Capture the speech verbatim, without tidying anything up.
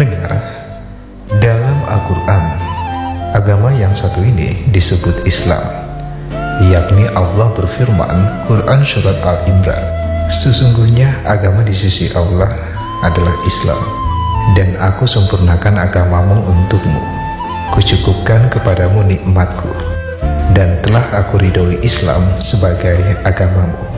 Pendengar, dalam Al-Quran, agama yang satu ini disebut Islam, yakni Allah berfirman, Quran Surat Al-Imran, sesungguhnya agama di sisi Allah adalah Islam, dan aku sempurnakan agamamu untukmu, kucukupkan kepadamu nikmatku, dan telah aku ridhoi Islam sebagai agamamu.